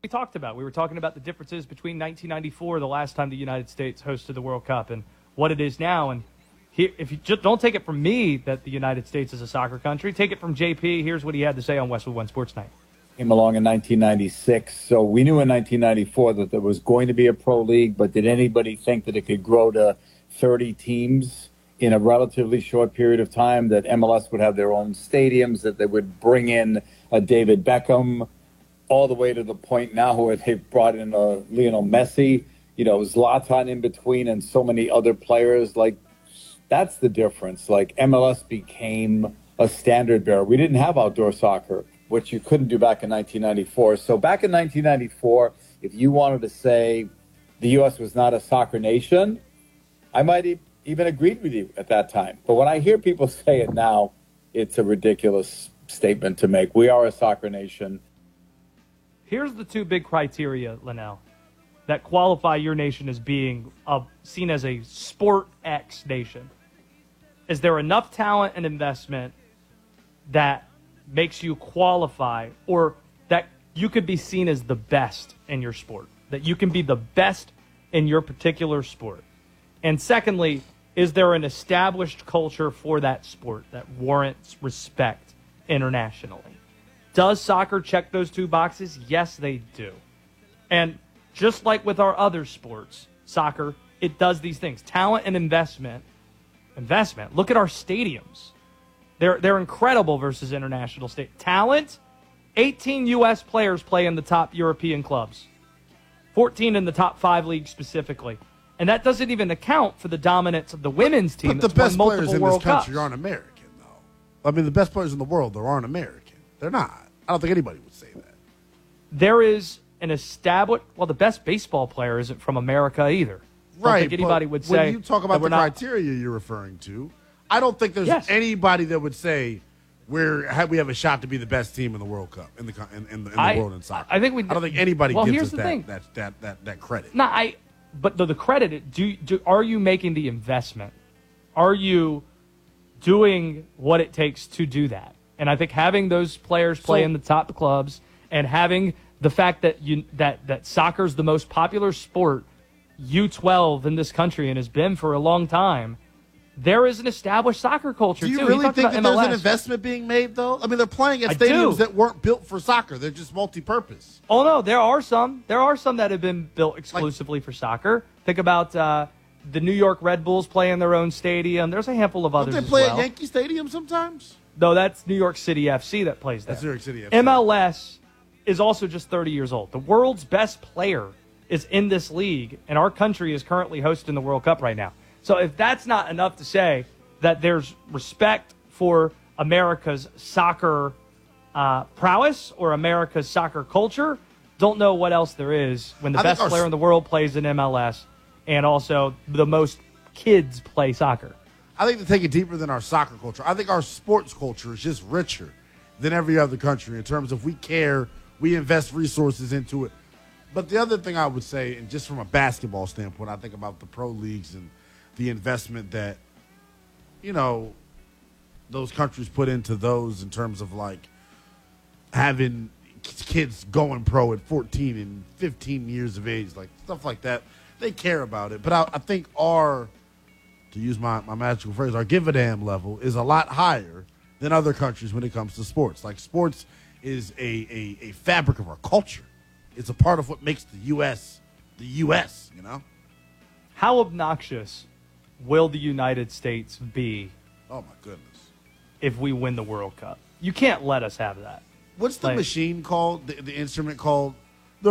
we talked about. We were talking about the differences between 1994, the last time the United States hosted the World Cup, and what it is now. And here, if you just don't take it from me that the United States is a soccer country, take it from JP. Here's what he had to say on Westwood One Sports Night. Came along in 1996, so we knew in 1994 that there was going to be a pro league, but did anybody think that it could grow to 30 teams in a relatively short period of time, that MLS would have their own stadiums, that they would bring in a David Beckham, all the way to the point now where they've brought in a Lionel Messi, Zlatan in between, and so many other players. Like, that's the difference. Like, MLS became a standard bearer. We didn't have outdoor soccer, which you couldn't do back in 1994. So back in 1994, if you wanted to say the U.S. was not a soccer nation, I might even agreed with you at that time. But when I hear people say it now, it's a ridiculous statement to make. We are a soccer nation. Here's the two big criteria, Linnell, that qualify your nation as being seen as a Sport X nation. Is there enough talent and investment that makes you qualify, or that you could be seen as the best in your sport, that you can be the best in your particular sport? And secondly, is there an established culture for that sport that warrants respect internationally? Does soccer check those two boxes? Yes, they do. And just like with our other sports, soccer, it does these things. Talent and investment. Look at our stadiums. They're incredible versus international state. Talent, 18 U.S. players play in the top European clubs. 14 in the top 5 leagues specifically. And that doesn't even account for the dominance of the women's team. But the best players in this country Cups. aren't American, though. I mean, the best players in the world, though, aren't American. They're not. I don't think anybody would say that. There is an established... Well, the best baseball player isn't from America either. Right. I don't think anybody would say... When you talk about the criteria you're referring to, I don't think there's anybody that would say we have a shot to be the best team in the World Cup, in the world in soccer. I don't think anybody gives us that credit. No, but the credit, are you making the investment? Are you doing what it takes to do that? And I think having those players play in the top clubs, and having the fact that that soccer is the most popular sport, U12 in this country, and has been for a long time, there is an established soccer culture, too. Do you really think that there's an investment being made, though? I mean, they're playing at stadiums that weren't built for soccer. They're just multi-purpose. Oh, no, there are some. There are some that have been built exclusively for soccer. Think about the New York Red Bulls play in their own stadium. There's a handful of others as well. Don't they play at Yankee Stadium sometimes? No, that's New York City FC that plays there. That's New York City FC. MLS is also just 30 years old. The world's best player is in this league, and our country is currently hosting the World Cup right now. So if that's not enough to say that there's respect for America's soccer prowess or America's soccer culture, don't know what else there is when the best player in the world plays in MLS, and also the most kids play soccer. I think to take it deeper than our soccer culture, I think our sports culture is just richer than every other country in terms of we care, we invest resources into it. But the other thing I would say, and just from a basketball standpoint, I think about the pro leagues and the investment that, those countries put into those in terms of, like, having kids going pro at 14 and 15 years of age, like, stuff like that. They care about it. But I think to use my magical phrase, our give-a-damn level is a lot higher than other countries when it comes to sports. Like, sports is a fabric of our culture. It's a part of what makes the U.S. the U.S., How obnoxious will the United States be? Oh, my goodness. If we win the World Cup. You can't let us have that. What's the machine called, the instrument called? The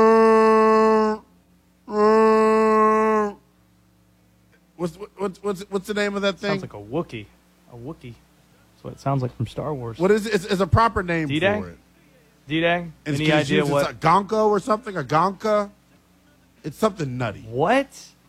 What's the name of that thing? Sounds like a Wookiee. A Wookiee. That's what it sounds like from Star Wars. What is it? It's a proper name D-Day? for it. D-Day? Any idea what? It's a Gonka or something? A Gonka? It's something nutty. What?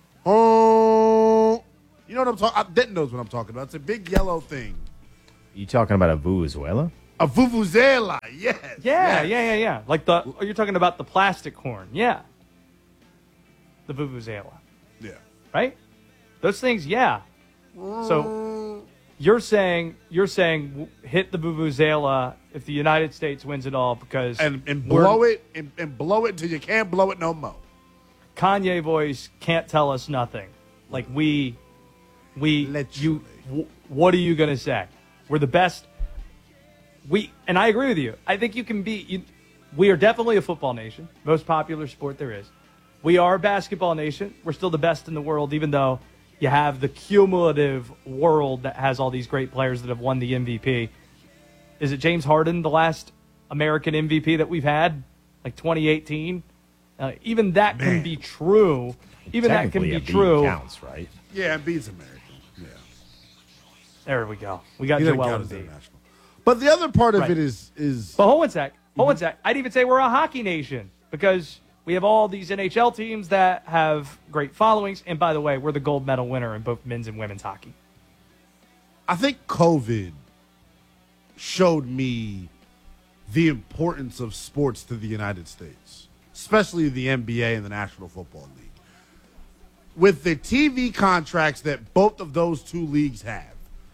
Oh. You know what I'm talking? Denton knows what I'm talking about. It's a big yellow thing. You talking about a vuvuzela? A vuvuzela, yes. Yeah. Like you're talking about the plastic horn. Yeah. The vuvuzela. Yeah. Right? Those things, yeah. So, You're saying hit the vuvuzela if the United States wins it all because and blow it and blow it until you can't blow it no more. Kanye voice can't tell us nothing. Like we you. What are you gonna say? We're the best. And I agree with you. I think you can be. We are definitely a football nation, most popular sport there is. We are a basketball nation. We're still the best in the world, even though you have the cumulative world that has all these great players that have won the MVP. Is it James Harden, the last American MVP that we've had, like 2018? Even that can be true. Even that can be true. Counts, right? Yeah, Embiid's American. Yeah. There we go. We got He doesn't Joel count as Embiid. international. But the other part of Right. it is But hold on a sec. I'd even say we're a hockey nation because we have all these NHL teams that have great followings. And by the way, we're the gold medal winner in both men's and women's hockey. I think COVID showed me the importance of sports to the United States, especially the NBA and the National Football League. With the TV contracts that both of those two leagues have,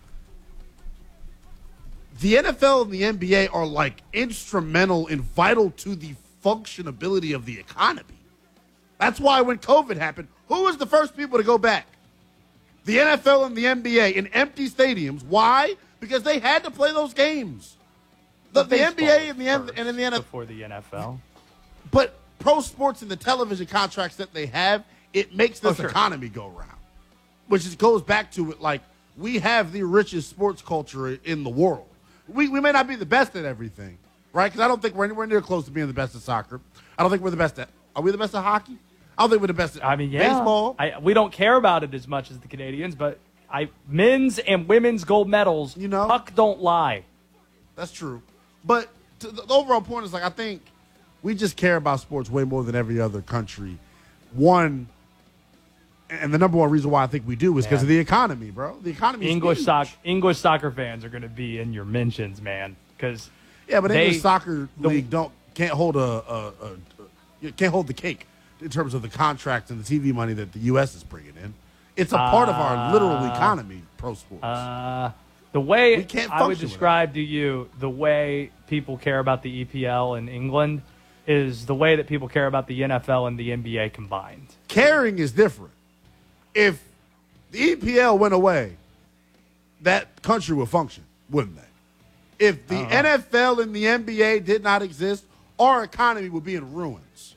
the NFL and the NBA are like instrumental and vital to the functionability of the economy. That's why when COVID happened, who was the first people to go back? The NFL and the NBA in empty stadiums. Why? Because they had to play those games. The NBA and the NFL. Before the NFL. But pro sports and the television contracts that they have, it makes this sure. economy go round. Which goes back to it like we have the richest sports culture in the world. We may not be the best at everything, right? Because I don't think we're anywhere near close to being the best at soccer. I don't think we're the best at – are we the best at hockey? I don't think we're the best at baseball. We don't care about it as much as the Canadians, but men's and women's gold medals, puck don't lie. That's true. But the overall point is, like, I think we just care about sports way more than every other country. One, and the number one reason why I think we do is because of the economy, bro. The economy is English soccer fans are going to be in your mentions, man. Because but English soccer league can't hold can't hold the cake in terms of the contracts and the TV money that the U.S. is bringing in. It's a part of our literal economy, pro sports. The way can't I would function describe to you the way people care about the EPL in England is the way that people care about the NFL and the NBA combined. Caring is different. If the EPL went away, that country would function, wouldn't they? If the NFL and the NBA did not exist, our economy would be in ruins.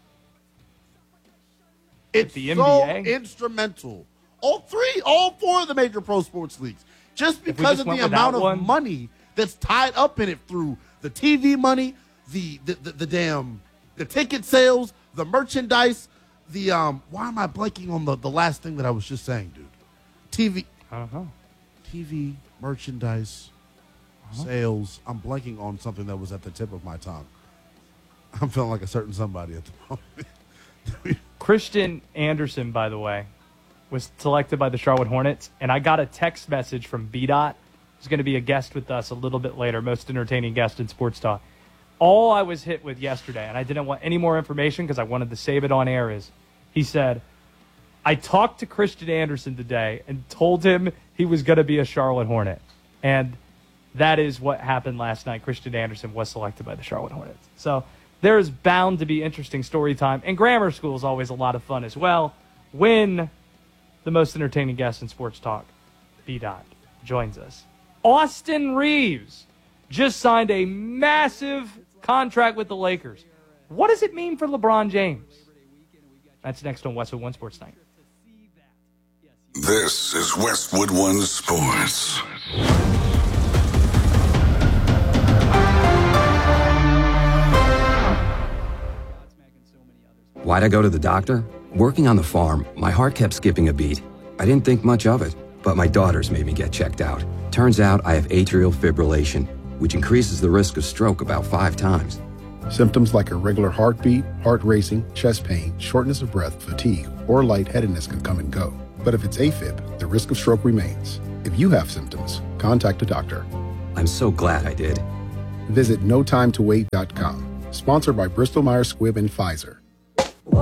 It's the so NBA? instrumental. All four of the major pro sports leagues. Just because of the amount of money that's tied up in it through the TV money, the ticket sales, the merchandise, why am I blanking on the last thing that I was just saying, dude? TV, merchandise, sales. I'm blanking on something that was at the tip of my tongue. I'm feeling like a certain somebody at the moment. Christian Anderson, by the way, was selected by the Charlotte Hornets, and I got a text message from B-Dot, who's going to be a guest with us a little bit later, most entertaining guest in Sports Talk. All I was hit with yesterday, and I didn't want any more information because I wanted to save it on air, is he said, I talked to Christian Anderson today and told him he was going to be a Charlotte Hornet. And that is what happened last night. Christian Anderson was selected by the Charlotte Hornets. So there is bound to be interesting story time. And grammar school is always a lot of fun as well. When the most entertaining guest in Sports Talk, B-Dot, joins us. Austin Reeves just signed a massive contract with the Lakers. What does it mean for LeBron James? That's next on Westwood One Sports Night. This is Westwood One Sports. Why'd I go to the doctor? Working on the farm, my heart kept skipping a beat. I didn't think much of it, but my daughters made me get checked out. Turns out I have atrial fibrillation, which increases the risk of stroke about 5 times. Symptoms like irregular heartbeat, heart racing, chest pain, shortness of breath, fatigue, or lightheadedness can come and go. But if it's AFib, the risk of stroke remains. If you have symptoms, contact a doctor. I'm so glad I did. Visit notimetowait.com. Sponsored by Bristol Myers Squibb and Pfizer.